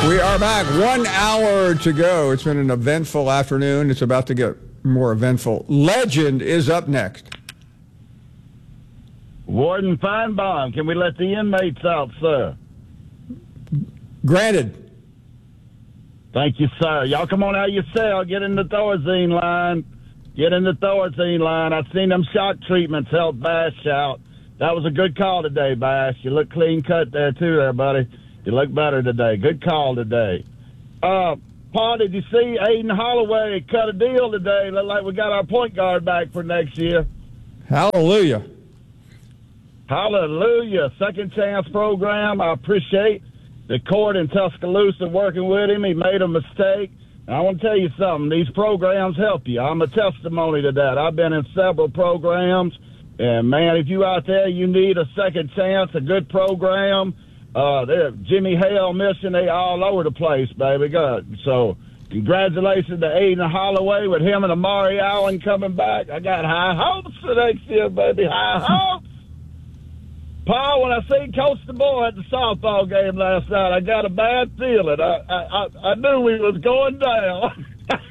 We are back. 1 hour to go. It's been an eventful afternoon. It's about to get more eventful. Legend is up next. Warden Feinbaum, can we let the inmates out, sir? Granted. Thank you, sir. Y'all come on out of your cell. Get in the Thorazine line. Get in the Thorazine line. I've seen them shock treatments help Bash out. That was a good call today, Bash. You look clean cut there, too, there, buddy. You look better today. Good call today. Paul, did you see Aiden Holloway cut a deal today? Look like we got our point guard back for next year. Hallelujah. Hallelujah. Second chance program. I appreciate the court in Tuscaloosa working with him. He made a mistake. And I want to tell you something. These programs help you. I'm a testimony to that. I've been in several programs. And, man, if you out there, you need a second chance, a good program. Jimmy Hale mission, they all over the place, baby. Good. So, congratulations to Aiden Holloway with him and Amari Allen coming back. I got high hopes for next year, baby. High hopes. Paul, when I seen Coach DeBoer at the softball game last night, I got a bad feeling. I knew we was going down.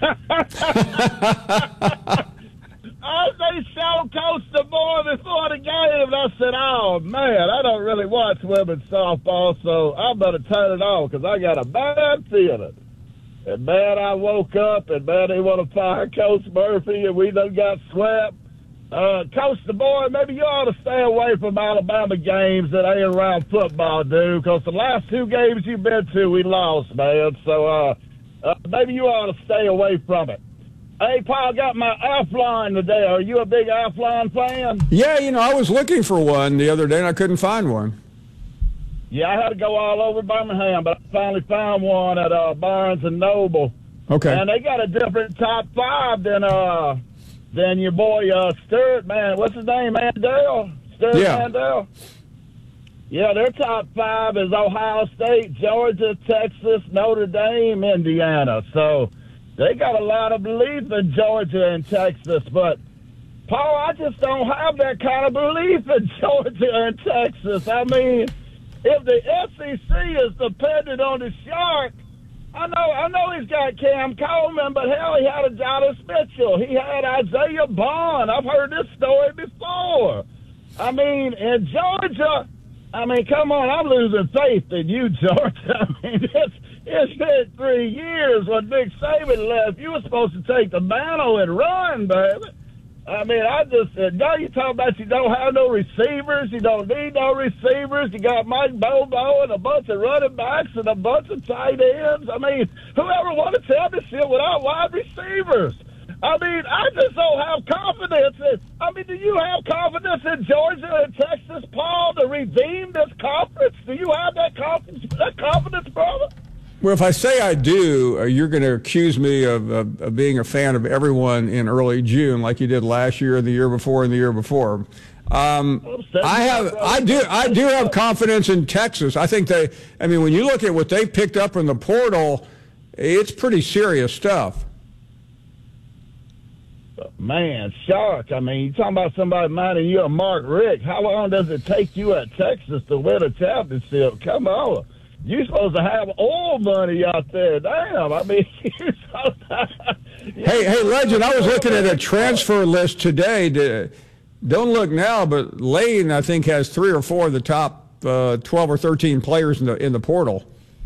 They showed Coach DeBoer before the game, and I said, oh, man, I don't really watch women's softball, so I better turn it off because I got a bad feeling. And, man, I woke up, and, man, they want to fire Coach Murphy, and we done got swept. Coach DeBoer, maybe you ought to stay away from Alabama games that ain't around football, dude, because the last two games you've been to, we lost, man. So maybe you ought to stay away from it. Hey, Paul, got my Athlon today. Are you a big Athlon fan? Yeah, I was looking for one the other day, and I couldn't find one. Yeah, I had to go all over Birmingham, but I finally found one at Barnes & Noble. Okay. And they got a different top five than your boy Sturt, man. What's his name, Mandel? Sturt Mandel? Yeah, their top five is Ohio State, Georgia, Texas, Notre Dame, Indiana. So they got a lot of belief in Georgia and Texas, but, Paul, I just don't have that kind of belief in Georgia and Texas. I mean, if the SEC is dependent on the Shark, I know he's got Cam Coleman, but hell, he had a Jonas Mitchell. He had Isaiah Bond. I've heard this story before. I mean, in Georgia, come on, I'm losing faith in you, Georgia. I mean, it's been 3 years when Nick Saban left. You were supposed to take the mantle and run, baby. I mean, now you talking about you don't have no receivers. You don't need no receivers. You got Mike Bobo and a bunch of running backs and a bunch of tight ends. I mean, whoever won a championship without wide receivers? I mean, I just don't have confidence. Do you have confidence in Georgia and Texas, Paul, to redeem this conference? Do you have that confidence, brother? Well, if I say I do, you're going to accuse me of being a fan of everyone in early June, like you did last year, the year before, and the year before. I do have confidence in Texas. I think when you look at what they picked up in the portal, it's pretty serious stuff. Man, Shark, you're talking about somebody minding you a Mark Richt. How long does it take you at Texas to win a championship? Come on. You're supposed to have oil money out there. Damn, Hey, Legend, I was looking at a transfer list today. Don't look now, but Lane, I think, has 3 or 4 of the top 12 or 13 players in the portal.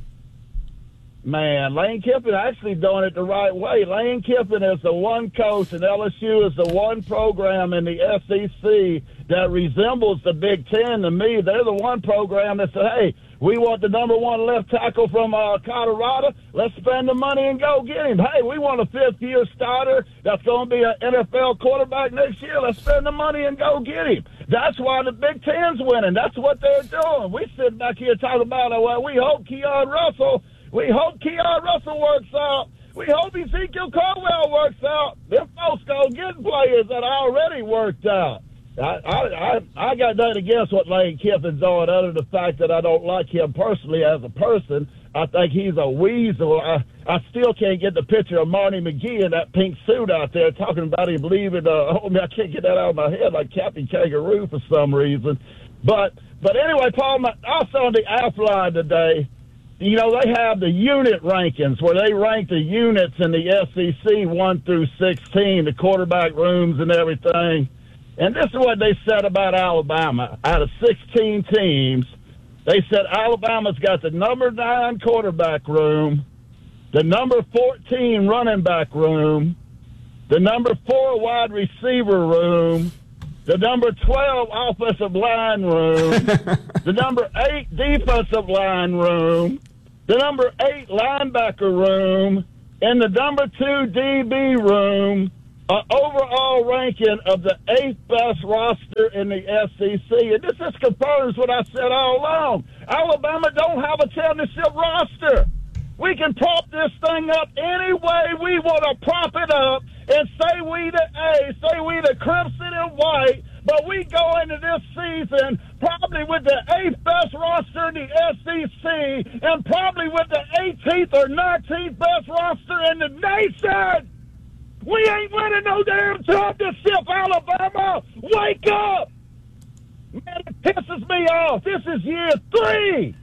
Man, Lane Kiffin actually doing it the right way. Lane Kiffin is the one coach, and LSU is the one program in the SEC that resembles the Big Ten to me. They're the one program that said, hey, we want the number one left tackle from Colorado. Let's spend the money and go get him. Hey, we want a fifth-year starter that's going to be an NFL quarterback next year. Let's spend the money and go get him. That's why the Big Ten's winning. That's what they're doing. We sit back here talking about, we hope Keon Russell works out. We hope Ezekiel Caldwell works out. Them folks going to get players that already worked out. I got nothing against what Lane Kiffin's doing other than the fact that I don't like him personally as a person. I think he's a weasel. I still can't get the picture of Marty McGee in that pink suit out there talking about him leaving. I can't get that out of my head like Captain Kangaroo for some reason. But anyway, Paul, also on the Athlon today, you know, they have the unit rankings where they rank the units in the SEC 1 through 16, the quarterback rooms and everything. And this is what they said about Alabama. Out of 16 teams, they said Alabama's got the number 9 quarterback room, the number 14 running back room, the number 4 wide receiver room, the number 12 offensive line room, the number 8 defensive line room, the number 8 linebacker room, and the number 2 DB room, overall ranking of the 8th best roster in the SEC. And this just confirms what I said all along. Alabama don't have a championship roster. We can prop this thing up any way we want to prop it up and say we the A, say we the crimson and white, but we go into this season probably with the 8th best roster in the SEC and probably with the 18th or 19th best roster in the nation. We ain't winning no damn championship, Alabama. Wake up! Man, it pisses me off. This is year 3.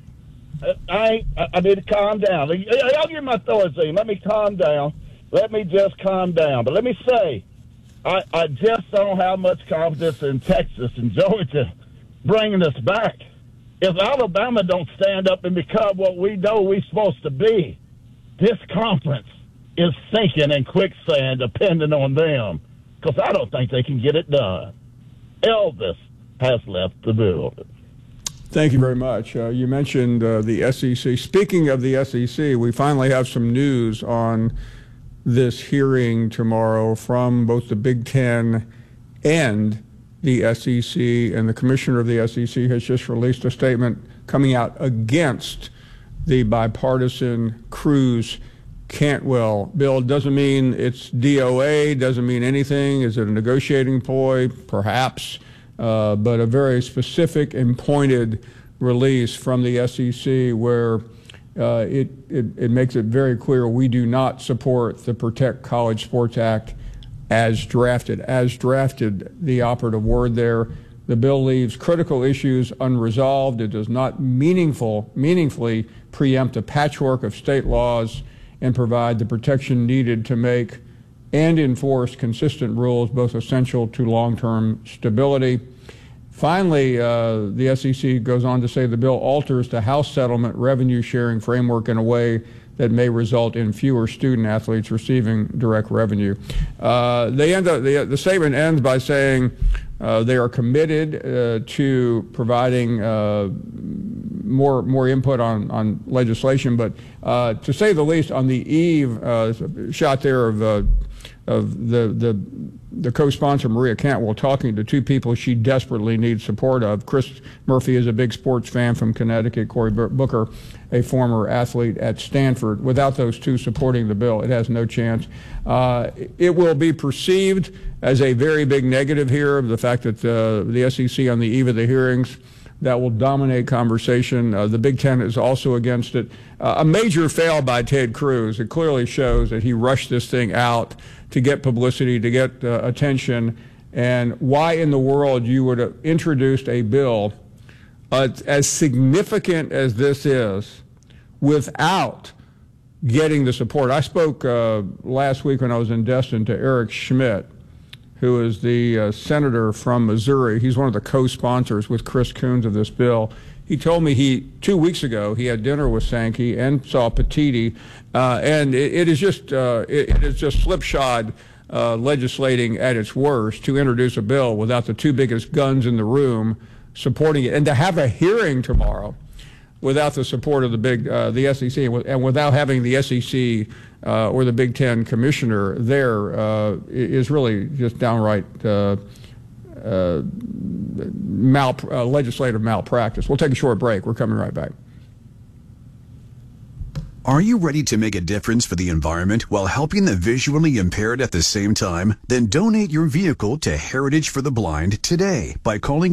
I need to calm down. I'll give my thoughts in. Let me calm down. Let me just calm down. But let me say, I just don't have much confidence in Texas and Georgia bringing us back. If Alabama don't stand up and become what we know we're supposed to be, this conference is sinking in quicksand depending on them, because I don't think they can get it done. Elvis has left the building. Thank you very much. You mentioned the SEC. Speaking of the SEC, we finally have some news on this hearing tomorrow from both the Big Ten and the SEC, and the commissioner of the SEC has just released a statement coming out against the bipartisan Cruz-Cantwell bill. Doesn't mean it's DOA, doesn't mean anything. Is it a negotiating ploy? Perhaps. But a very specific and pointed release from the SEC where it makes it very clear we do not support the Protect College Sports Act as drafted. As drafted, the operative word there. The bill leaves critical issues unresolved. It does not meaningfully preempt a patchwork of state laws and provide the protection needed to make and enforce consistent rules, both essential to long-term stability. Finally, the SEC goes on to say the bill alters the House settlement revenue sharing framework in a way that may result in fewer student athletes receiving direct revenue. The statement ends by saying they are committed to providing more input on legislation, but to say the least, on the eve, shot there of the co-sponsor Maria Cantwell talking to 2 people she desperately needs support of. Chris Murphy is a big sports fan from Connecticut. Cory Booker, a former athlete at Stanford. Without those 2 supporting the bill, it has no chance. It will be perceived as a very big negative here, the fact that the SEC on the eve of the hearings, that will dominate conversation. The Big Ten is also against it. A major fail by Ted Cruz. It clearly shows that he rushed this thing out to get publicity, to get attention, and why in the world you would have introduced a bill as significant as this is without getting the support. I spoke last week when I was in Destin to Eric Schmidt, who is the senator from Missouri. He's one of the co-sponsors with Chris Coons of this bill. He told me 2 weeks ago he had dinner with Sankey and saw Petiti, and it is just slipshod legislating at its worst to introduce a bill without the 2 biggest guns in the room supporting it, and to have a hearing tomorrow without the support of the SEC, and without having the SEC or the Big Ten commissioner there is really just downright legislative malpractice. We'll take a short break. We're coming right back. Are you ready to make a difference for the environment while helping the visually impaired at the same time? Then donate your vehicle to Heritage for the Blind today by calling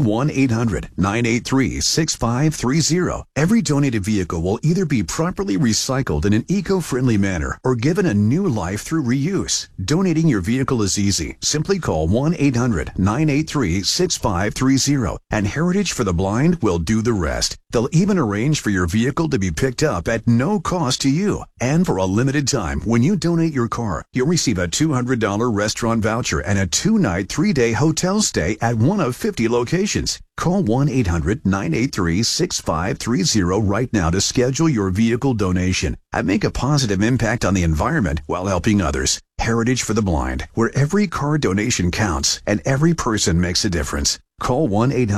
1-800-983-6530. Every donated vehicle will either be properly recycled in an eco-friendly manner or given a new life through reuse. Donating your vehicle is easy. Simply call 1-800-983-6530 and Heritage for the Blind will do the rest. They'll even arrange for your vehicle to be picked up at no cost to you. And for a limited time, when you donate your car, you'll receive a $200 restaurant voucher and a 2-night, 3-day hotel stay at one of 50 locations. Call 1-800-983-6530 right now to schedule your vehicle donation and make a positive impact on the environment while helping others. Heritage for the Blind, where every car donation counts and every person makes a difference. Call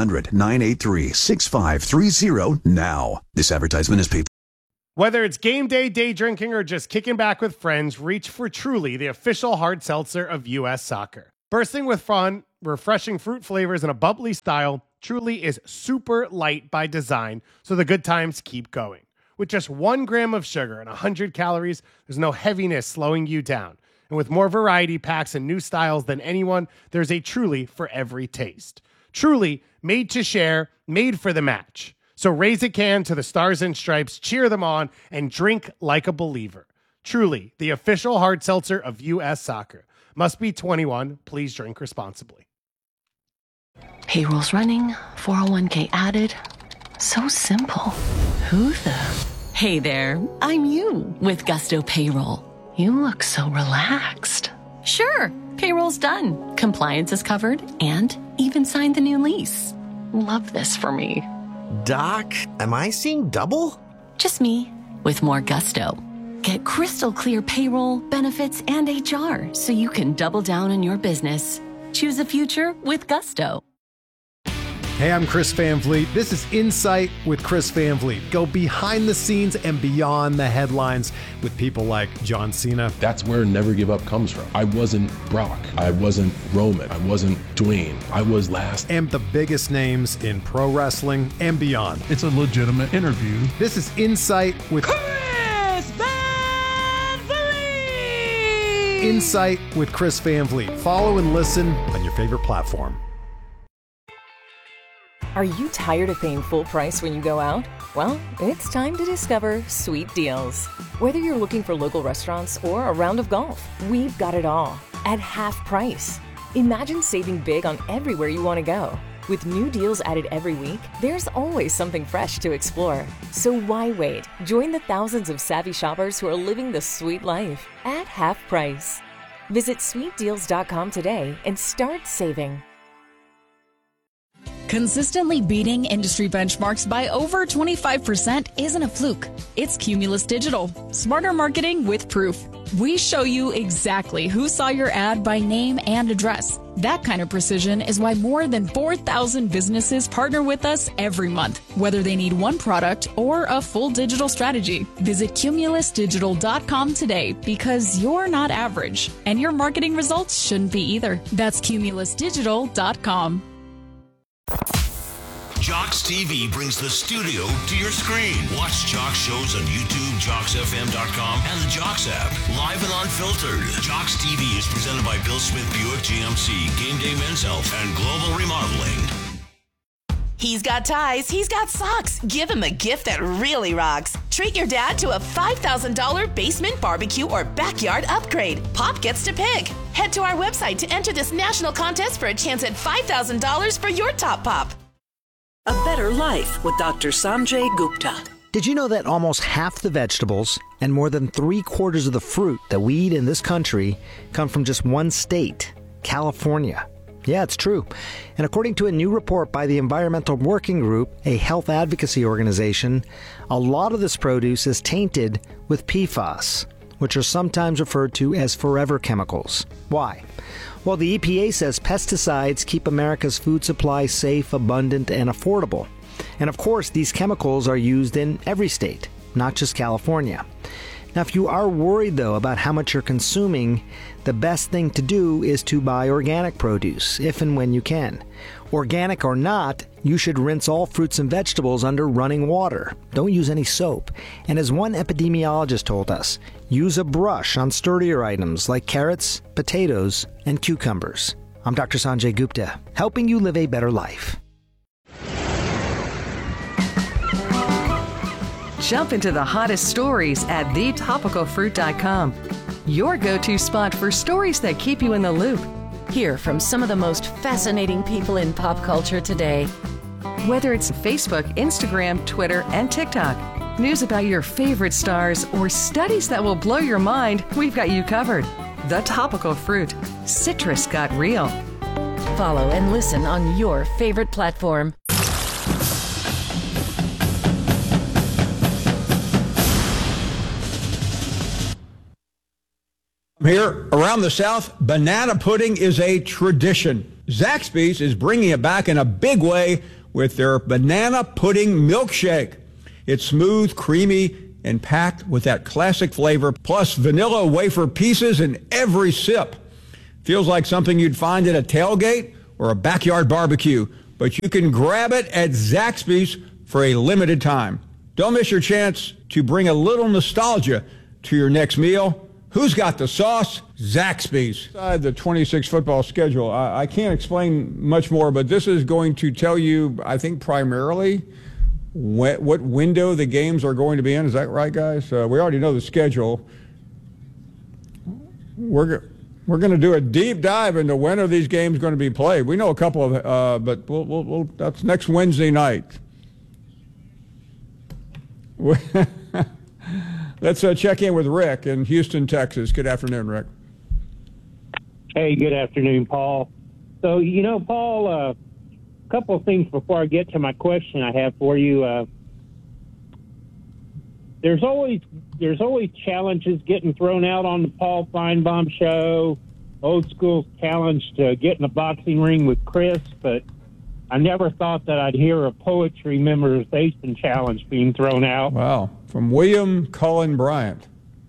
1-800-983-6530 now. This advertisement is paid. Whether it's game day, day drinking, or just kicking back with friends, reach for Truly, the official hard seltzer of U.S. Soccer. Bursting with fun, refreshing fruit flavors, and a bubbly style, Truly is super light by design, so the good times keep going. With just 1 gram of sugar and 100 calories, there's no heaviness slowing you down. And with more variety packs and new styles than anyone, there's a Truly for every taste. Truly, made to share, made for the match. So raise a can to the Stars and Stripes, cheer them on, and drink like a believer. Truly, the official hard seltzer of U.S. Soccer. Must be 21. Please drink responsibly. Payroll's running, 401k added. So simple. Who the? Hey there, I'm you with Gusto Payroll. You look so relaxed. Sure, payroll's done. Compliance is covered and even signed the new lease. Love this for me. Doc, am I seeing double? Just me with more gusto. Get crystal clear payroll, benefits, and HR so you can double down on your business. Choose a future with Gusto. Hey, I'm Chris Van Vliet. This is Insight with Chris Van Vliet. Go behind the scenes and beyond the headlines with people like John Cena. That's where Never Give Up comes from. I wasn't Brock. I wasn't Roman. I wasn't Dwayne. I was last. And the biggest names in pro wrestling and beyond. It's a legitimate interview. This is Insight with Chris Van Vliet. Insight with Chris Van Vliet. Follow and listen on your favorite platform. Are you tired of paying full price when you go out? Well, it's time to discover Sweet Deals. Whether you're looking for local restaurants or a round of golf, we've got it all at half price. Imagine saving big on everywhere you want to go. With new deals added every week, there's always something fresh to explore. So why wait? Join the thousands of savvy shoppers who are living the sweet life at half price. Visit sweetdeals.com today and start saving. Consistently beating industry benchmarks by over 25% isn't a fluke. It's Cumulus Digital. Smarter marketing with proof. We show you exactly who saw your ad by name and address. That kind of precision is why more than 4,000 businesses partner with us every month, whether they need one product or a full digital strategy. Visit cumulusdigital.com today because you're not average, and your marketing results shouldn't be either. That's cumulusdigital.com. Jocks TV brings the studio to your screen. Watch Jocks shows on YouTube, JocksFM.com, and the Jocks app. Live and unfiltered. Jocks TV is presented by Bill Smith Buick GMC, Game Day Men's Health, and Global Remodeling. He's got ties, he's got socks. Give him a gift that really rocks. Treat your dad to a $5,000 basement barbecue or backyard upgrade. Pop gets to pick. Head to our website to enter this national contest for a chance at $5,000 for your top pop. A better life with Dr. Sanjay Gupta. Did you know that almost half the vegetables and more than 3/4 of the fruit that we eat in this country come from just one state, California? Yeah, it's true. And according to a new report by the Environmental Working Group, a health advocacy organization, a lot of this produce is tainted with PFAS, which are sometimes referred to as forever chemicals. Why? Well, the EPA says pesticides keep America's food supply safe, abundant, and affordable. And of course, these chemicals are used in every state, not just California. Now, if you are worried, though, about how much you're consuming, the best thing to do is to buy organic produce, if and when you can. Organic or not, you should rinse all fruits and vegetables under running water. Don't use any soap. And as one epidemiologist told us, use a brush on sturdier items like carrots, potatoes, and cucumbers. I'm Dr. Sanjay Gupta, helping you live a better life. Jump into the hottest stories at thetopicalfruit.com. Your go-to spot for stories that keep you in the loop. Hear from some of the most fascinating people in pop culture today. Whether it's Facebook, Instagram, Twitter, and TikTok, news about your favorite stars, or studies that will blow your mind, we've got you covered. The Topical Fruit. Citrus got real. Follow and listen on your favorite platform. Here around the South, banana pudding is a tradition. Zaxby's is bringing it back in a big way with their banana pudding milkshake. It's smooth, creamy, and packed with that classic flavor, plus vanilla wafer pieces in every sip. Feels like something you'd find at a tailgate or a backyard barbecue, but you can grab it at Zaxby's for a limited time. Don't miss your chance to bring a little nostalgia to your next meal. Who's got the sauce? Zaxby's. The 26 football schedule. I can't explain much more, but this is going to tell you, I think, primarily what window the games are going to be in. Is that right, guys? We already know the schedule. We're going to do a deep dive into when are these games going to be played. We know a couple of, but we'll that's next Wednesday night. Let's check in with Rick in Houston, Texas. Good afternoon, Rick. Hey, good afternoon, Paul. So, Paul, a couple of things before I get to my question I have for you. There's always challenges getting thrown out on the Paul Feinbaum show. Old school challenge to get in a boxing ring with Chris, but I never thought that I'd hear a poetry memorization challenge being thrown out. Wow. From William Cullen Bryant.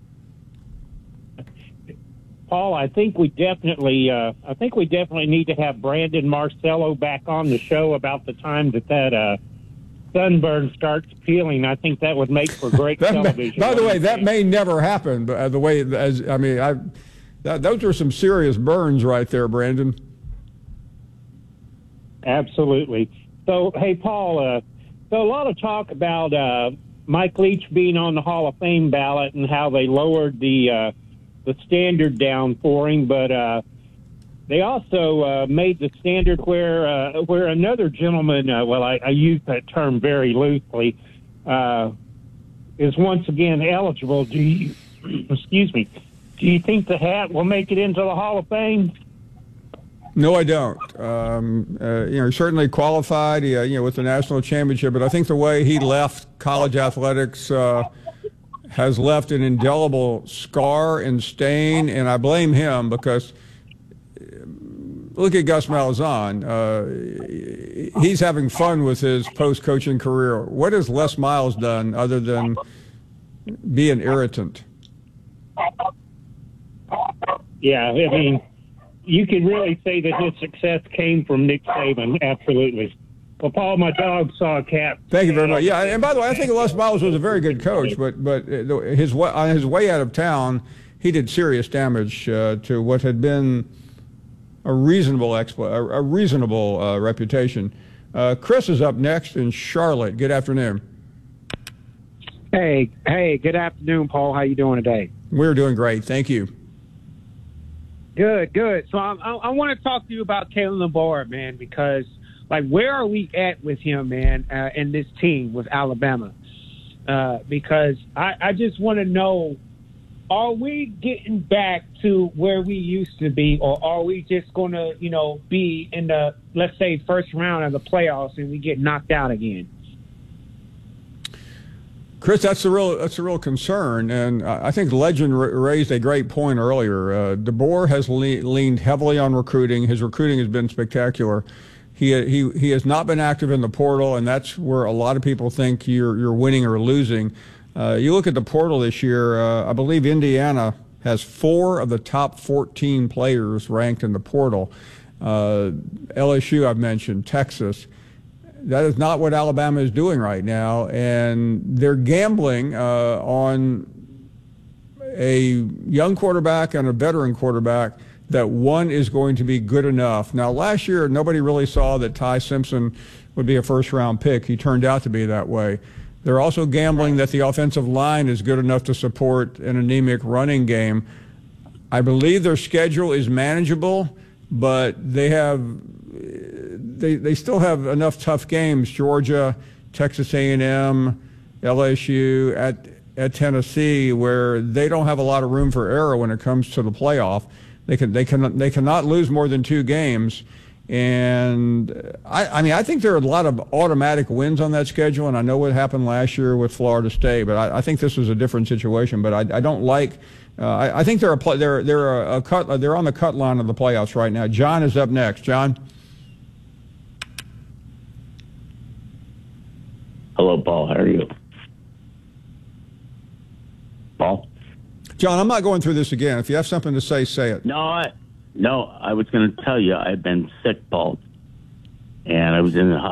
Paul, I think we definitely need to have Brandon Marcello back on the show about the time that sunburn starts peeling. I think that would make for great television. By the way, that may never happen. But those are some serious burns right there, Brandon. Absolutely. So, hey, Paul, so a lot of talk about Mike Leach being on the Hall of Fame ballot and how they lowered the standard down for him, but they also made the standard where another gentleman, I use that term very loosely, is once again eligible. Do you think the hat will make it into the Hall of Fame? No, I don't. He's certainly qualified, with the national championship, but I think the way he left college athletics has left an indelible scar and stain, and I blame him because look at Gus Malzahn. He's having fun with his post-coaching career. What has Les Miles done other than be an irritant? Yeah, I mean, you can really say that his success came from Nick Saban, absolutely. Well, Paul, my dog saw a cat. Thank you very much. Yeah, and by the way, I think Les Miles was a very good coach, but on his way out of town, he did serious damage to what had been a reasonable reputation. Chris is up next in Charlotte. Good afternoon. Hey, good afternoon, Paul. How you doing today? We're doing great. Thank you. Good. So I want to talk to you about Kalen DeBoer, man, because, where are we at with him, man, and this team with Alabama? Because I just want to know, are we getting back to where we used to be, or are we just going to, be in the, let's say, first round of the playoffs and we get knocked out again? Chris, that's a real concern, and I think Legend raised a great point earlier. DeBoer has leaned heavily on recruiting. His recruiting has been spectacular. He has not been active in the portal, and that's where a lot of people think you're winning or losing. You look at the portal this year. I believe Indiana has 4 of the top 14 players ranked in the portal. LSU I've mentioned, Texas. That is not what Alabama is doing right now, and they're gambling on a young quarterback and a veteran quarterback that one is going to be good enough. Now, last year, nobody really saw that Ty Simpson would be a first-round pick. He turned out to be that way. They're also gambling that the offensive line is good enough to support an anemic running game. I believe their schedule is manageable, but they still have enough tough games, Georgia, Texas A&M, LSU, at Tennessee, where they don't have a lot of room for error when it comes to the playoff. They cannot lose more than 2 games. And I think there are a lot of automatic wins on that schedule, and I know what happened last year with Florida State, but I think this is a different situation. But I don't like. I think they're on the cut line of the playoffs right now. John is up next. John. Hello, Paul. How are you? Paul? John, I'm not going through this again. If you have something to say it. No, I was going to tell you I've been sick, Paul, and I was in the